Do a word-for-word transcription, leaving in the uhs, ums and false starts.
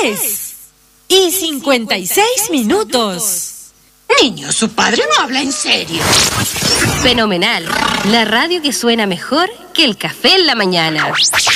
diez y cincuenta y seis minutos. Niño, su padre no habla en serio. Fenomenal. La radio que suena mejor que el café en la mañana.